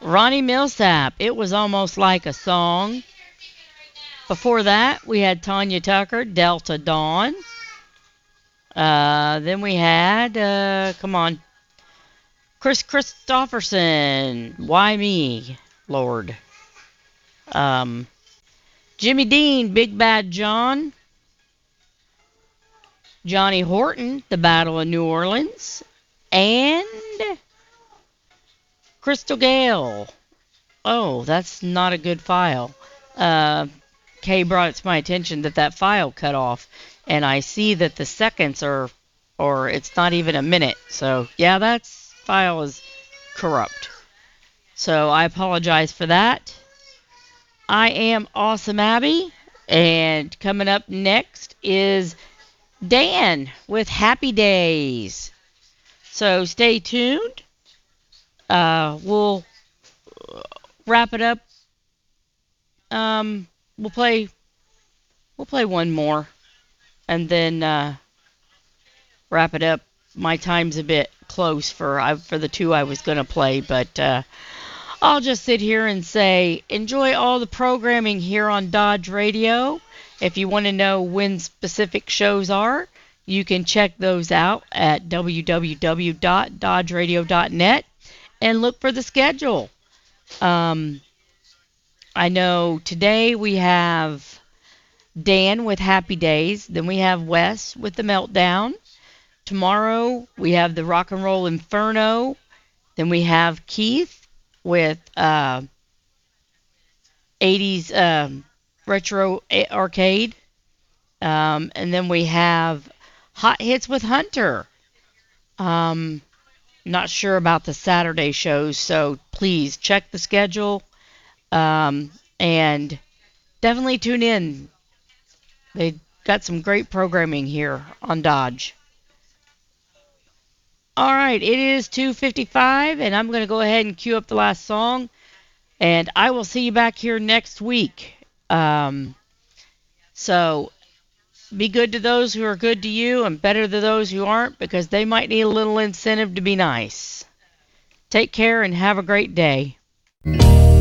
Ronnie Millsap, It Was Almost Like a Song. Before that, we had Tanya Tucker, Delta Dawn. Then we had, come on, Chris Christopherson, Why Me, Lord. Um, Jimmy Dean, Big Bad John. Johnny Horton, The Battle of New Orleans. And Crystal Gale. Oh, that's not a good file. Uh, Kay brought it to my attention that that file cut off, and I see that the seconds are, or it's not even a minute. So yeah, that file is corrupt. So I apologize for that. I am Awesome Abby, and coming up next is Dan with Happy Days. So stay tuned. We'll wrap it up. We'll play one more, and then wrap it up. My time's a bit close for the two I was gonna play, but I'll just sit here and say enjoy all the programming here on Dodge Radio. If you want to know when specific shows are, you can check those out at www.dodgeradio.net and look for the schedule. I know today we have Dan with Happy Days. Then we have Wes with The Meltdown. Tomorrow we have the Rock and Roll Inferno. Then we have Keith with 80s retro arcade. And then we have Hot Hits with Hunter. Not sure about the Saturday shows, so please check the schedule. And definitely tune in. They got some great programming here on Dodge. All right, it is 2:55, and I'm going to go ahead and cue up the last song. And I will see you back here next week. So be good to those who are good to you and better to those who aren't, because they might need a little incentive to be nice. Take care and have a great day.